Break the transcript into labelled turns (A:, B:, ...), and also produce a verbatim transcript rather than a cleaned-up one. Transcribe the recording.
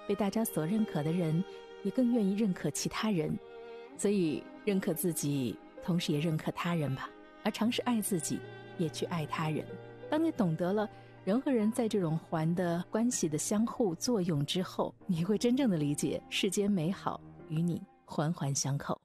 A: 被大家所认可的人，也更愿意认可其他人。所以认可自己，同时也认可他人吧，而尝试爱自己，也去爱他人。当你懂得了人和人在这种环的关系的相互作用之后，你会真正的理解世间美好与你环环相扣。